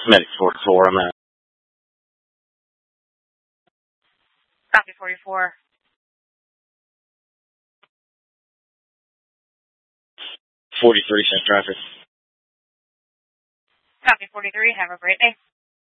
Medic 44, I'm at. Copy 44. 43, check traffic. Copy 43. Have a great day.